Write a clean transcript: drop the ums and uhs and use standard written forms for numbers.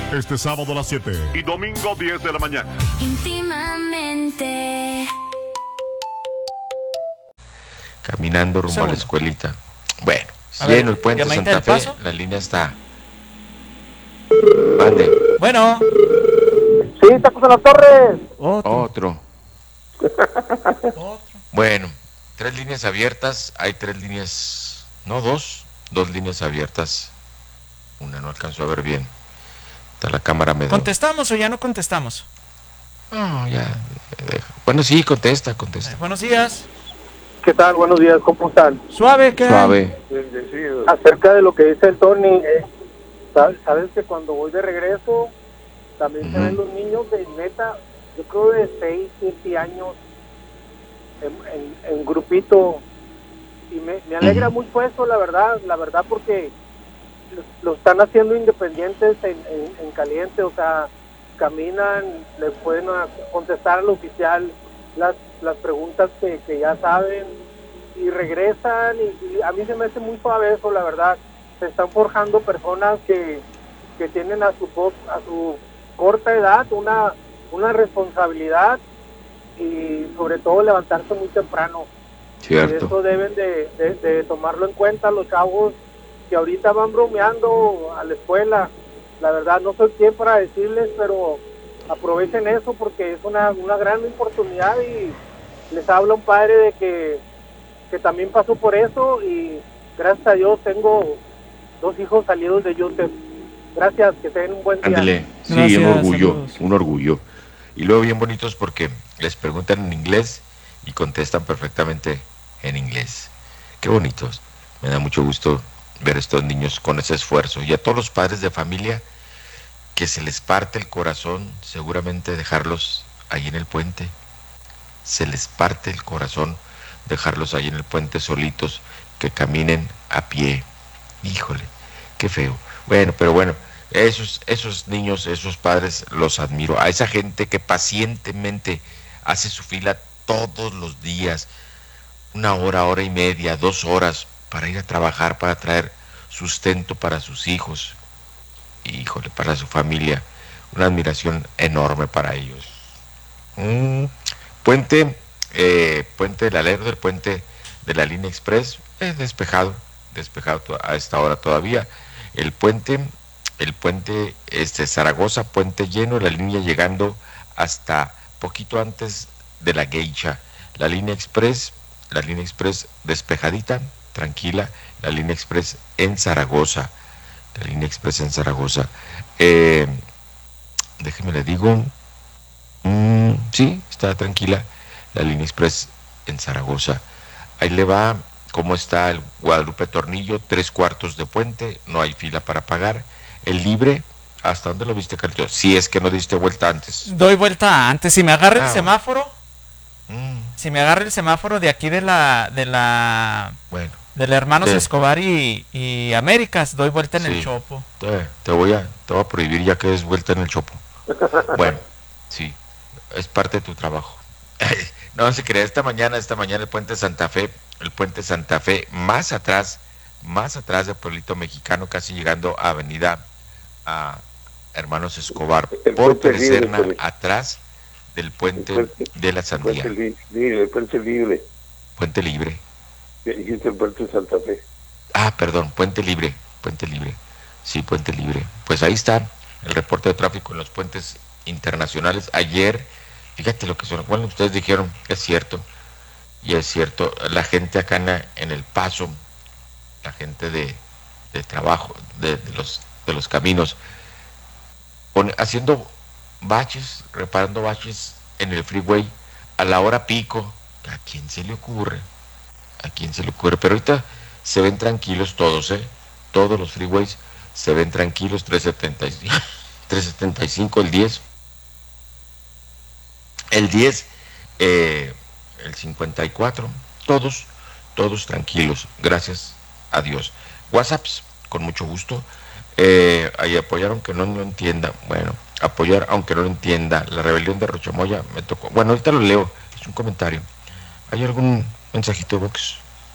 Este sábado a las 7 y domingo 10 de la mañana. Íntimamente. Caminando rumbo a la escuelita. Bueno, lleno el puente Santa Fe, la línea está. Mande. Bueno. Sí, Tacos a las Torres. Otro. Bueno, 3 líneas abiertas, hay 3 líneas, no, dos líneas abiertas. Una no alcanzó a ver bien. Está la cámara medio. ¿Contestamos o ya no contestamos? No, ya. Bueno, sí, contesta. Buenos días. ¿Qué tal? Buenos días, ¿cómo están? Suave, ¿qué? Suave. Acerca de lo que dice el Tony, sabes que cuando voy de regreso, también se ven los niños de neta, yo creo de 6, 7 años, en grupito, y me alegra mucho eso, la verdad, porque lo están haciendo independientes en caliente, o sea, caminan, le pueden contestar al oficial las preguntas que ya saben, y regresan, y a mí se me hace muy suave eso, la verdad. Se están forjando personas que tienen a su corta edad una responsabilidad, y sobre todo levantarse muy temprano. Cierto. Y eso deben de tomarlo en cuenta los chavos que ahorita van bromeando a la escuela. La verdad no soy quien para decirles, pero aprovechen eso porque es una gran oportunidad, y les habla un padre de que también pasó por eso, y gracias a Dios tengo 2 hijos salidos de UTEP. Gracias, que tengan un buen día. Ándale, sí, gracias, un orgullo. Y luego bien bonitos porque les preguntan en inglés y contestan perfectamente en inglés. Qué bonitos. Me da mucho gusto ver a estos niños con ese esfuerzo. Y a todos los padres de familia que se les parte el corazón, seguramente dejarlos ahí en el puente. Se les parte el corazón dejarlos ahí en el puente solitos, que caminen a pie. Híjole, qué feo. Pero bueno, esos niños, esos padres, los admiro. A esa gente que pacientemente hace su fila todos los días, 1 hora, 1:30, 2 horas, para ir a trabajar, para traer sustento para sus hijos. Híjole, para su familia. Una admiración enorme para ellos. Puente del Alero, del puente de la línea Express, despejado a esta hora todavía. El puente Zaragoza, puente lleno, la línea llegando hasta poquito antes de la Geisha. La línea Express despejadita, tranquila, la línea Express en Zaragoza. Déjeme le digo, sí, está tranquila la línea Express en Zaragoza. Ahí le va cómo está el Guadalupe Tornillo, 3/4 de puente, no hay fila para pagar. El libre, ¿hasta dónde lo viste, Carlito? Si es que no diste vuelta antes. Doy vuelta antes, si me agarra el semáforo. Si me agarra el semáforo de aquí de la Hermanos Escobar y Américas, doy vuelta en el Chopo. Te voy a prohibir ya que des vuelta en el Chopo. Bueno, sí, es parte de tu trabajo. No se crea, esta mañana el puente Santa Fe, más atrás del pueblito mexicano, casi llegando a Avenida Hermanos Escobar, por Perecerna, atrás del puente de la Sandía. Puente Libre. Puente Libre. Dijiste el puente Santa Fe. Perdón, Puente Libre. Sí, Puente Libre. Pues ahí está el reporte de tráfico en los puentes internacionales. Ayer, fíjate lo que son. Bueno, ustedes dijeron, es cierto. Y es cierto, la gente acá en El Paso, la gente de trabajo, de los caminos, haciendo baches, reparando baches en el freeway a la hora pico. ¿A quién se le ocurre? Pero ahorita se ven tranquilos todos, todos los freeways se ven tranquilos. 375, el 10, el 54, todos tranquilos, gracias a Dios. WhatsApps, con mucho gusto. Ahí apoyar aunque no lo entienda. Bueno, apoyar aunque no lo entienda. La rebelión de Rochamoya me tocó. Bueno, ahorita lo leo, es un comentario. ¿Hay algún mensajito, Vox?